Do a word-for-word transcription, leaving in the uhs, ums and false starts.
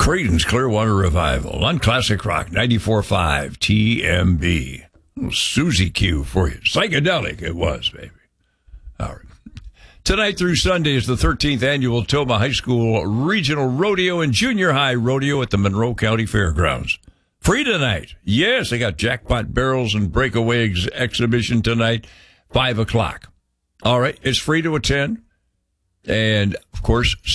Creighton's Clearwater Revival on Classic Rock ninety-four point five T M B. Susie Q for you. Psychedelic it was, baby. All right. Tonight through Sunday is the thirteenth annual Toma High School Regional Rodeo and Junior High Rodeo at the Monroe County Fairgrounds. Free tonight. Yes, they got jackpot barrels and breakaway ex- exhibition tonight, five o'clock. All right, it's free to attend. And, of course,